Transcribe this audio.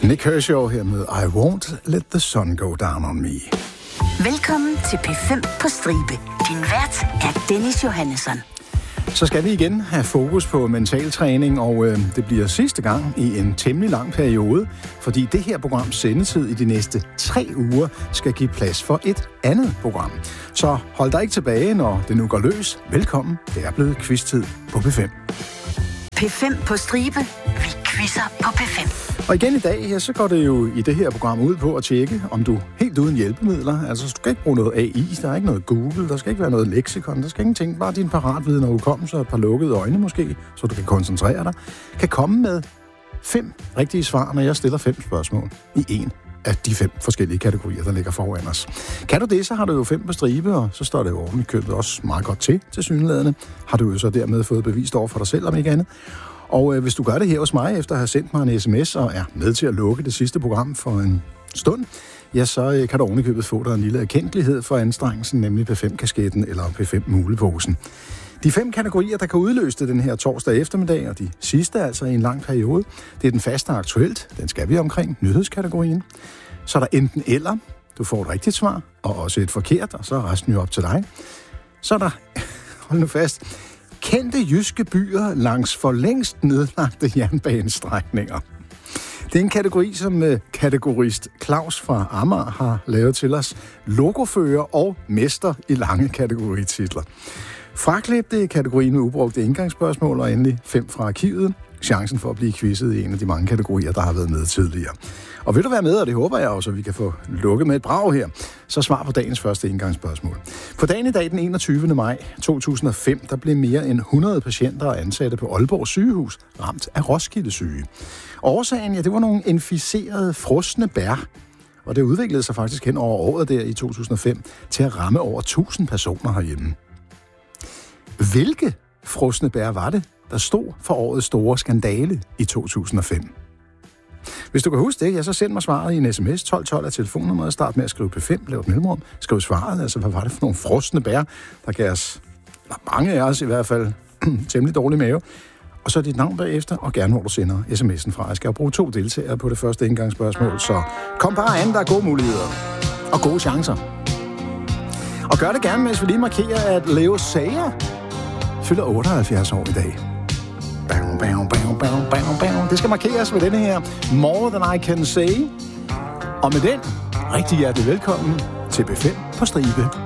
Nick Kershaw her med I Won't Let the Sun Go Down on Me. Velkommen til P5 på stribe. Din vært er Dennis Johannesson. Så skal vi igen have fokus på mentaltræning, og det bliver sidste gang i en temmelig lang periode, fordi det her programs sendetid i de næste 3 uger skal give plads for et andet program. Så hold dig ikke tilbage, når det nu går løs. Velkommen, det er blevet quiz-tid på P5. P5 på stribe. Vi quizzer på P5. Og igen i dag, ja, så går det jo i det her program ud på at tjekke, om du helt uden hjælpemidler, altså du skal ikke bruge noget AI, der er ikke noget Google, der skal ikke være noget leksikon, der skal ingenting, bare din paratviden og hukommelse og et par lukkede øjne måske, så du kan koncentrere dig, kan komme med 5 rigtige svar, når jeg stiller 5 spørgsmål i en af de 5 forskellige kategorier, der ligger foran os. Kan du det, så har du jo 5 på stribe, og så står det jo ordentligt købet også meget godt til synlædende. Har du jo så dermed fået bevist over for dig selv, om ikke andet. Og hvis du gør det her hos mig, efter at have sendt mig en sms og er med til at lukke det sidste program for en stund, ja, så kan du ovenikøbet få dig en lille erkendelighed for anstrengelsen, nemlig P5-kasketten eller P5-muleposen. De 5 kategorier, der kan udløse det den her torsdag eftermiddag, og de sidste altså i en lang periode, det er den faste aktuelt, den skal vi omkring, nyhedskategorien. Så er der enten eller, du får et rigtigt svar, og også et forkert, og så er resten jo op til dig. Så er der, hold nu fast, kendte jyske byer langs for længst nedlagte jernbanestrækninger. Det er en kategori, som kategorist Claus fra Amager har lavet til os. Logofører og mester i lange kategorititler. Fraklip, det er kategorien med ubrugte indgangsspørgsmål, og endelig 5 fra arkivet. Chancen for at blive quizzet i en af de mange kategorier, der har været med tidligere. Og vil du være med, og det håber jeg også, at vi kan få lukket med et brag her, så svar på dagens første indgangsspørgsmål. På dagen i dag, den 21. maj 2005, der blev mere end 100 patienter og ansatte på Aalborg sygehus ramt af Roskilde-syge. Årsagen, ja, det var nogle inficerede frosne bær, og det udviklede sig faktisk hen over året der i 2005 til at ramme over 1000 personer herhjemme. Hvilke frosne bær var det, der stod for årets store skandale i 2005? Hvis du kan huske det, ja, så send mig svaret i en sms. 1212 er telefonnummeret. Start med at skrive P5, lav et mellemrum. Skriv svaret, altså hvad var det for nogle frosne bær, der gav os, eller mange af os i hvert fald, temmelig dårlig mave. Og så dit navn bagefter, og gerne hvor du sender sms'en fra. Jeg skal jo bruge 2 deltagere på det første indgangsspørgsmål, så kom bare an, der er gode muligheder og gode chancer. Og gør det gerne, mens vi lige markerer, at Leo Sayer fylder 78 år i dag. Det skal markeres med denne her More Than I Can Say. Og med den, rigtig hjertelig velkommen til P5 på stribe.